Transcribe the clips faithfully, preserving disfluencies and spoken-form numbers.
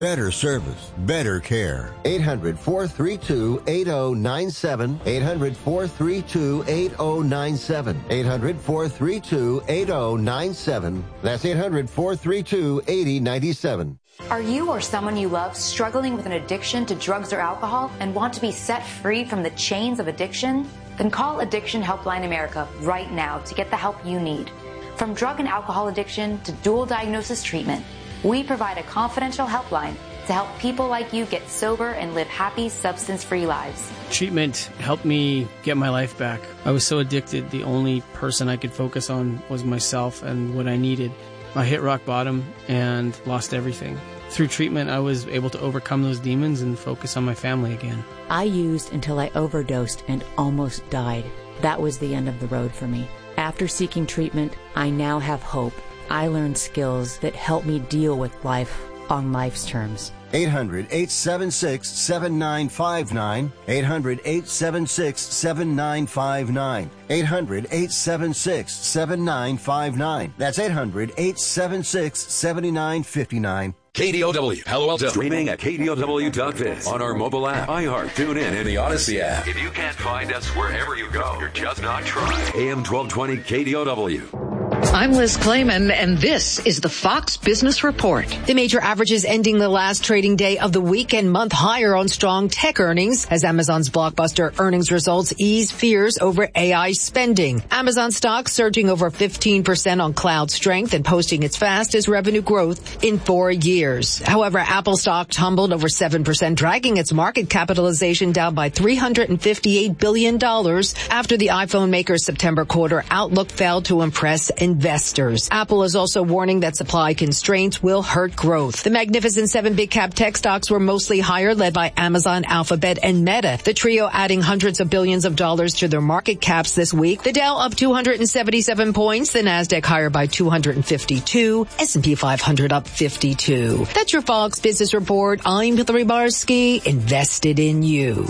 Better service, better care. eight hundred, four three two, eight oh nine seven. eight hundred, four three two, eight oh nine seven. eight hundred, four three two, eight oh nine seven. That's eight hundred, four three two, eight oh nine seven. Are you or someone you love struggling with an addiction to drugs or alcohol and want to be set free from the chains of addiction? Then call Addiction Helpline America right now to get the help you need. From drug and alcohol addiction to dual diagnosis treatment, we provide a confidential helpline to help people like you get sober and live happy, substance-free lives. Treatment helped me get my life back. I was so addicted, the only person I could focus on was myself and what I needed. I hit rock bottom and lost everything. Through treatment, I was able to overcome those demons and focus on my family again. I used until I overdosed and almost died. That was the end of the road for me. After seeking treatment, I now have hope. I learned skills that help me deal with life on life's terms. eight hundred, eight seven six, seven nine five nine. eight hundred, eight seven six, seven nine five nine. eight hundred, eight seven six, seven nine five nine. That's eight hundred, eight seven six, seven nine five nine. K D O W, Palo Alto. Streaming at K D O W dot biz. On our mobile app, iHeart, TuneIn, and the Odyssey app. If you can't find us wherever you go, you're just not trying. A M twelve twenty K D O W. I'm Liz Clayman, and this is the Fox Business Report. The major averages ending the last trading day of the week and month higher on strong tech earnings as Amazon's blockbuster earnings results ease fears over A I spending. Amazon stock surging over fifteen percent on cloud strength and posting its fastest revenue growth in four years. However, Apple stock tumbled over seven percent, dragging its market capitalization down by three hundred fifty-eight billion dollars after the iPhone maker's September quarter outlook failed to impress investors. Investors. Apple is also warning that supply constraints will hurt growth. The Magnificent Seven big cap tech stocks were mostly higher, led by Amazon, Alphabet, and Meta. The trio adding hundreds of billions of dollars to their market caps this week. The Dow up two hundred seventy-seven points, the Nasdaq higher by two hundred fifty-two, S and P five hundred up fifty-two. That's your Fox Business Report. I'm Hillary Barsky, invested in you.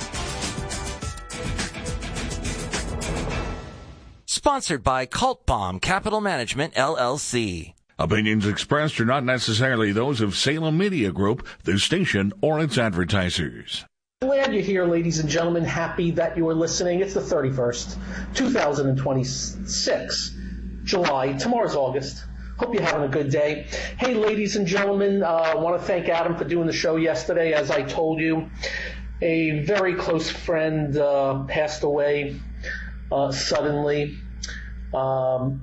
Sponsored by Cult Bomb Capital Management, L L C. Opinions expressed are not necessarily those of Salem Media Group, the station, or its advertisers. Glad you're here, ladies and gentlemen. Happy that you are listening. It's the thirty-first, two thousand twenty-six, July. Tomorrow's August. Hope you're having a good day. Hey, ladies and gentlemen, I uh, want to thank Adam for doing the show yesterday. As I told you, a very close friend uh, passed away uh, suddenly. Um,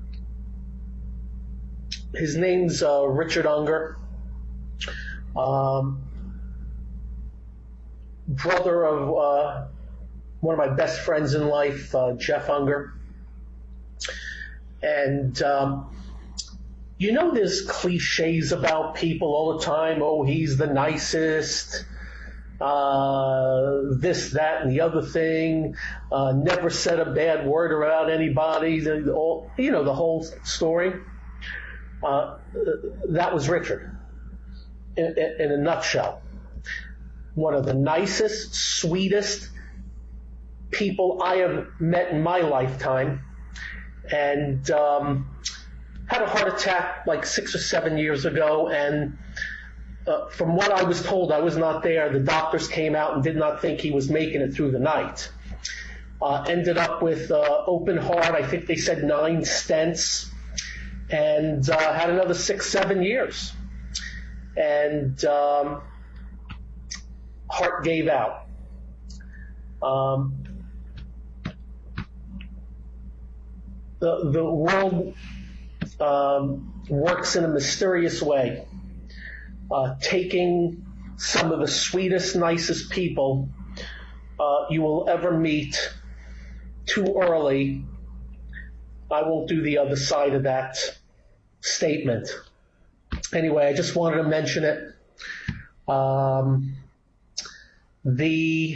his name's uh, Richard Unger, um, brother of uh, one of my best friends in life, uh, Jeff Unger. And um, you know, there's cliches about people all the time. Oh, he's the nicest. Uh, this, that, and the other thing, uh, never said a bad word about anybody, the, the, all, you know, the whole story. Uh, that was Richard, in, in, in a nutshell. One of the nicest, sweetest people I have met in my lifetime, and um, had a heart attack like six or seven years ago, and Uh, from what I was told, I was not there. The doctors came out and did not think he was making it through the night. Uh, ended up with uh, open heart. I think they said nine stents, and uh, had another six, seven years. And um, heart gave out. Um, the, the world um, works in a mysterious way. Uh, taking some of the sweetest, nicest people uh, you will ever meet too early. I won't do the other side of that statement. Anyway, I just wanted to mention it. Um, the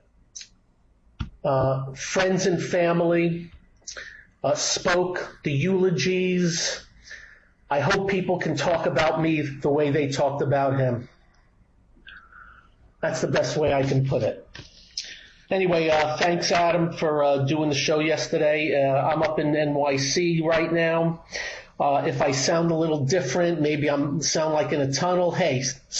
uh, friends and family uh, spoke, the eulogies. I hope people can talk about me the way they talked about him. That's the best way I can put it. Anyway, uh, thanks, Adam, for uh, doing the show yesterday. Uh, I'm up in N Y C right now. Uh, if I sound a little different, maybe I sound like in a tunnel, hey,